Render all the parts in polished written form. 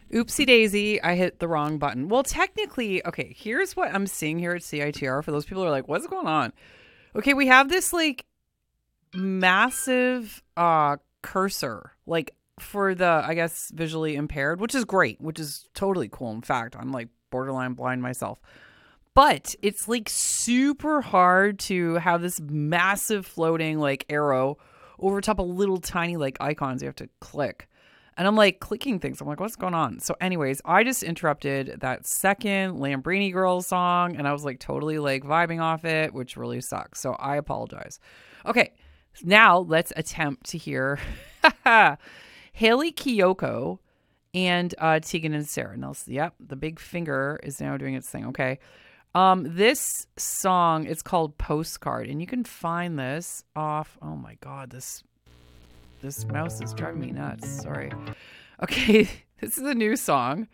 Oopsie daisy, I hit the wrong button. Well, technically, okay, here's what I'm seeing here at CITR for those people who are like, what's going on? Okay, we have this like massive cursor, like for the, I guess, visually impaired, which is great, which is totally cool. In fact, I'm like borderline blind myself. But it's like super hard to have this massive floating like arrow over top of little tiny like icons you have to click. And I'm like clicking things. I'm like, what's going on? So, anyways, I just interrupted that second Lambrini Girls song and I was like totally like vibing off it, which really sucks. So, I apologize. Okay, now let's attempt to hear Haley Kiyoko and Tegan and Sarah. Now, yep, the big finger is now doing its thing. Okay. This song is called Postcard, and you can find this off. Oh my God, this mouse is driving me nuts. Sorry. Okay, this is a new song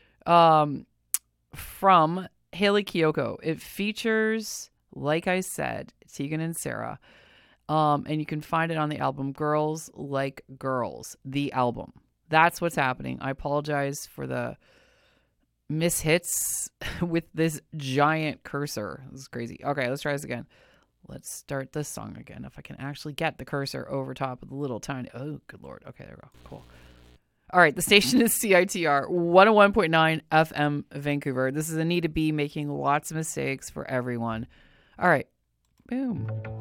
from Haley Kiyoko. It features, like I said, Tegan and Sarah. And you can find it on the album Girls Like Girls, the album. That's what's happening. I apologize for the mishits with this giant cursor. This is crazy. Okay, let's try this again. Let's start this song again. If I can actually get the cursor over top of the little tiny... Oh, good Lord. Okay, there we go. Cool. All right, the station is CITR 101.9 FM Vancouver. This is Anita B making lots of mistakes for everyone. All right. Boom.